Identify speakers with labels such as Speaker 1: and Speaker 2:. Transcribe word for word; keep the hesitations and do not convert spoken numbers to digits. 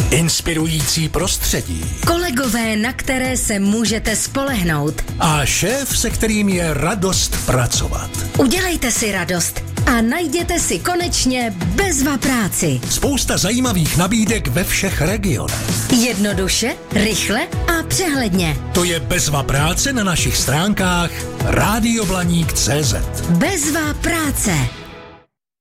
Speaker 1: Inspirující prostředí.
Speaker 2: Kolegové, na které se můžete spolehnout.
Speaker 1: A šéf, se kterým je radost pracovat.
Speaker 2: Udělejte si radost a najděte si konečně bezva práci.
Speaker 1: Spousta zajímavých nabídek ve všech regionech.
Speaker 2: Jednoduše, rychle a přehledně.
Speaker 1: To je bezva práce na našich stránkách rádio blaník tečka cé zet.
Speaker 2: Bezva práce.